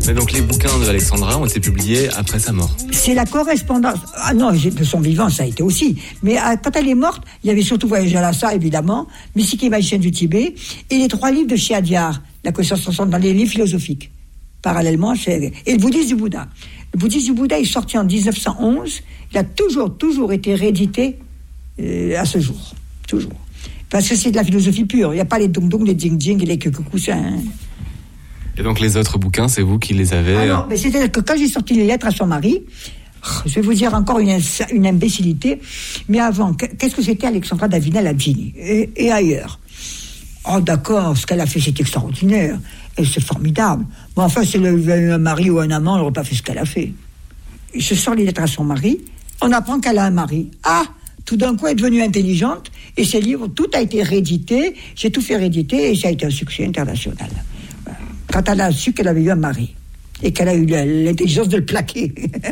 Mais donc les bouquins de Alexandra ont été publiés après sa mort. C'est la correspondance. Ah non, de son vivant, ça a été aussi. Mais quand elle est morte, il y avait surtout Voyage à Lhasa, évidemment, Mystique et magicien du Tibet, et les 3 livres de Chiadiar, la conscience transcendante, dans les livres philosophiques. Parallèlement, et le bouddhisme du Bouddha. Le bouddhisme du Bouddha est sorti en 1911. Il a toujours été réédité à ce jour. Toujours. Parce que c'est de la philosophie pure. Il n'y a pas les dong-dong, les ding-ding et les coussins. Hein. Et donc les autres bouquins, c'est vous qui les avez... Alors, mais c'est-à-dire que quand j'ai sorti les lettres à son mari, je vais vous dire encore une imbécilité, mais avant, qu'est-ce que c'était Alexandra Davinel à Gini et ailleurs? Oh d'accord, ce qu'elle a fait, c'est extraordinaire, et c'est formidable. Mais enfin, si elle avait eu un mari ou un amant, elle n'aurait pas fait ce qu'elle a fait. Je sors les lettres à son mari, on apprend qu'elle a un mari. Ah, tout d'un coup, elle est devenue intelligente, et ses livres, tout a été réédité, j'ai tout fait rééditer, et ça a été un succès international. Quand elle a su qu'elle avait eu un mari et qu'elle a eu l'intelligence de le plaquer.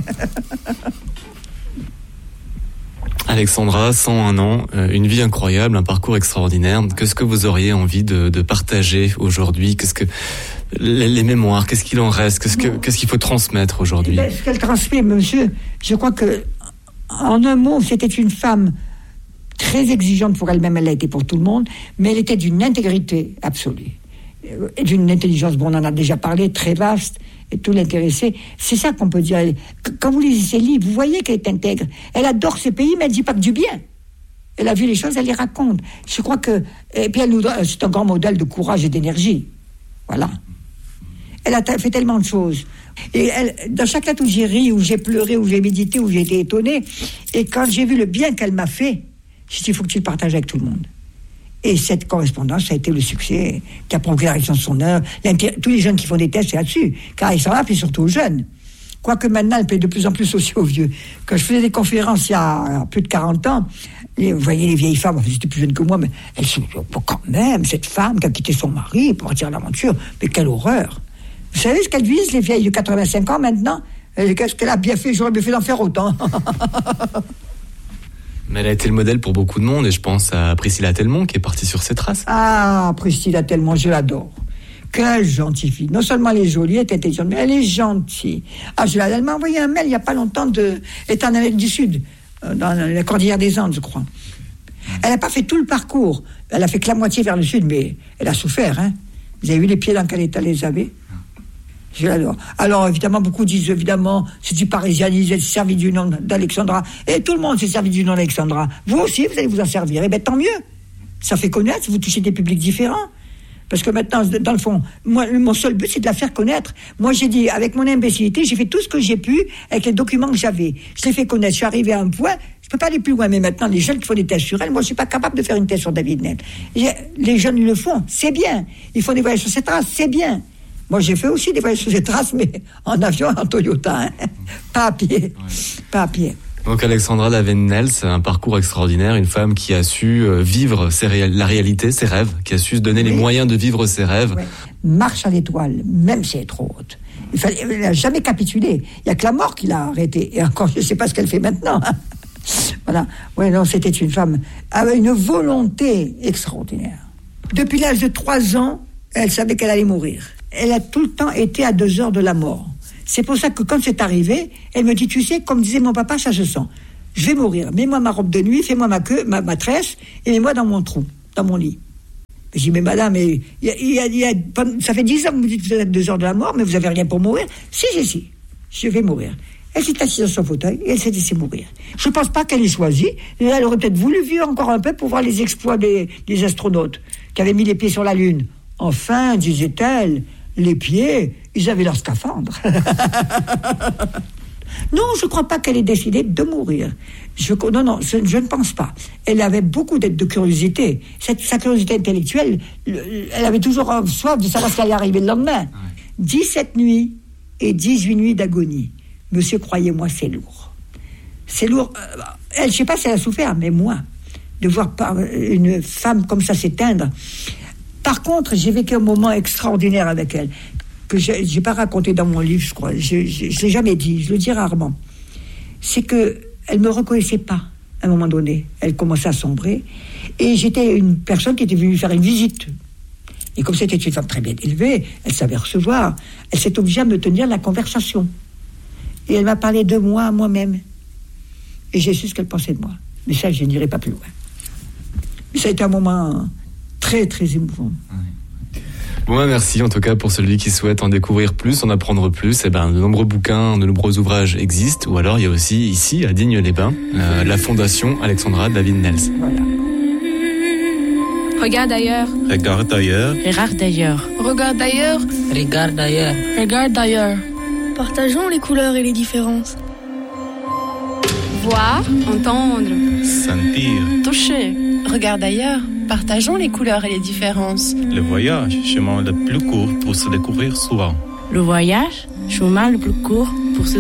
Alexandra, 101 ans, une vie incroyable, un parcours extraordinaire. Qu'est-ce que vous auriez envie de partager aujourd'hui? Qu'est-ce que les mémoires, qu'est-ce qu'il en reste? Qu'est-ce qu'il faut transmettre aujourd'hui? Ce qu'elle transmet, monsieur, je crois que, en un mot, c'était une femme très exigeante pour elle-même, elle l'a été pour tout le monde, mais elle était d'une intégrité absolue. Et d'une intelligence, bon, on en a déjà parlé, très vaste, et tout l'intéressé. C'est ça qu'on peut dire. Quand vous lisez ses livres, vous voyez qu'elle est intègre. Elle adore ce pays, mais elle ne dit pas que du bien. Elle a vu les choses, elle les raconte. Je crois que... Et puis c'est un grand modèle de courage et d'énergie. Voilà. Elle a fait tellement de choses. Et dans chaque lettre où j'ai ri, où j'ai pleuré, où j'ai médité, où j'ai été étonné, et quand j'ai vu le bien qu'elle m'a fait, j'ai dit, il faut que tu le partages avec tout le monde. Et cette correspondance, ça a été le succès qui a provoqué la réaction de son œuvre. Tous les jeunes qui font des tests, c'est là-dessus. Car Alexandra plaît surtout aux jeunes. Quoique maintenant, elle plaît de plus en plus aussi aux vieux. Quand je faisais des conférences il y a plus de 40 ans, vous voyez les vieilles femmes, elles étaient plus jeunes que moi, mais elles sont quand même, cette femme qui a quitté son mari pour partir à l'aventure. Mais quelle horreur! Vous savez ce qu'elles disent, les vieilles de 85 ans maintenant? Qu'est-ce qu'elle a bien fait? J'aurais bien fait d'en faire autant. Mais elle a été le modèle pour beaucoup de monde, et je pense à Priscilla Telmont qui est partie sur ses traces. Ah, Priscilla Telmont, je l'adore. Quelle gentille fille. Non seulement elle est jolie, elle est intelligente, mais elle est gentille. Ah, elle m'a envoyé un mail il n'y a pas longtemps, elle est en Amérique du Sud, dans la Cordillère des Andes, je crois. Elle n'a pas fait tout le parcours. Elle a fait que la moitié vers le sud, mais elle a souffert, hein. Vous avez vu les pieds dans quel état les avait? Je l'adore. Alors, évidemment, beaucoup disent, évidemment, c'est du parisianisme, c'est servi du nom d'Alexandra. Et tout le monde s'est servi du nom d'Alexandra. Vous aussi, vous allez vous en servir. Eh bien, tant mieux. Ça fait connaître, vous touchez des publics différents. Parce que maintenant, dans le fond, moi, mon seul but, c'est de la faire connaître. Moi, j'ai dit, avec mon imbécilité, j'ai fait tout ce que j'ai pu avec les documents que j'avais. Je l'ai fait connaître. Je suis arrivé à un point, je peux pas aller plus loin. Mais maintenant, les jeunes qui font des tests sur elle, moi, je suis pas capable de faire une thèse sur David Nel. Les jeunes, ils le font. C'est bien. Ils font des voyages sur ses traces. C'est bien. Moi, j'ai fait aussi des voyages sur ces traces, mais en avion, en Toyota, hein. Pas à pied. Ouais. Pas à pied. Donc Alexandra David-Nel, c'est un parcours extraordinaire, une femme qui a su vivre la réalité, ses rêves, qui a su se donner les moyens de vivre ses rêves. Ouais. Marche à l'étoile, même si elle est trop haute. Elle n'a jamais capitulé. Il n'y a que la mort qui l'a arrêtée. Et encore, je ne sais pas ce qu'elle fait maintenant. Voilà. Ouais, non, c'était une femme avec une volonté extraordinaire. Depuis l'âge de 3 ans, elle savait qu'elle allait mourir. Elle a tout le temps été à 2 heures de la mort. C'est pour ça que quand c'est arrivé, elle me dit, tu sais, comme disait mon papa, ça se sent. Je vais mourir. Mets-moi ma robe de nuit, fais-moi ma queue, ma tresse, et mets-moi dans mon trou, dans mon lit. Je dis, mais madame, ça fait 10 ans que vous me dites que vous êtes à 2 heures de la mort, mais vous n'avez rien pour mourir. Si, je vais mourir. Elle s'est assise dans son fauteuil et elle s'est laissée mourir. Je ne pense pas qu'elle ait choisi. Elle aurait peut-être voulu vivre encore un peu pour voir les exploits des astronautes qui avaient mis les pieds sur la Lune. Enfin, disait-elle, les pieds, ils avaient leur scaphandre. Non, je ne crois pas qu'elle ait décidé de mourir. Je ne pense pas. Elle avait beaucoup de curiosité. Sa curiosité intellectuelle, elle avait toujours soif de savoir ce qui allait arriver le lendemain. 17 nuits et 18 nuits d'agonie. Monsieur, croyez-moi, c'est lourd. C'est lourd. Elle, je ne sais pas si elle a souffert, mais moi, de voir une femme comme ça s'éteindre. Par contre, j'ai vécu un moment extraordinaire avec elle, que je n'ai pas raconté dans mon livre, je crois. Je ne l'ai jamais dit, je le dis rarement. C'est qu'elle ne me reconnaissait pas, à un moment donné. Elle commençait à sombrer. Et j'étais une personne qui était venue faire une visite. Et comme c'était une femme très bien élevée, elle savait recevoir. Elle s'est obligée à me tenir la conversation. Et elle m'a parlé de moi à moi-même. Et j'ai su ce qu'elle pensait de moi. Mais ça, je n'irai pas plus loin. Mais ça a été un moment très, très émouvant. Bon, merci en tout cas pour celui qui souhaite en découvrir plus, en apprendre plus. De nombreux bouquins, de nombreux ouvrages existent. Ou alors, il y a aussi ici, à Digne-les-Bains, la Fondation Alexandra David Nels. Voilà. Regarde ailleurs. Regarde ailleurs. Regarde ailleurs. Regarde ailleurs. Regarde ailleurs. Regarde ailleurs. Partageons les couleurs et les différences. Voir, entendre. Sentir. Toucher. Regarde ailleurs. Partageons les couleurs et les différences. Le voyage, chemin le plus court pour se découvrir souvent. Le voyage, chemin le plus court pour se